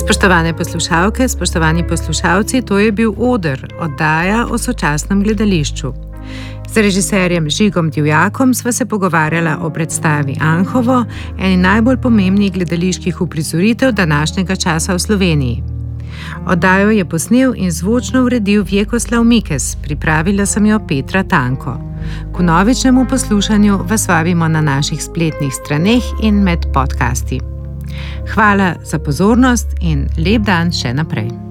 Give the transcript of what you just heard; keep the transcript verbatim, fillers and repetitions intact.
Spoštovane poslušalke, spoštovani poslušalci, to je bil Oder, oddaja o sočasnem gledališču. Z režiserjem Žigom Divjakom sva se pogovarjala o predstavi Anhovo, eni najbolj pomembnih gledaliških uprizoritev današnjega časa v Sloveniji. Oddajo je posnel in zvočno uredil Vjekoslav Mikes, pripravila sem jo Petra Tanko. K novičnemu poslušanju vas vabimo na naših spletnih straneh in med podcasti. Hvala za pozornost in lep dan še naprej.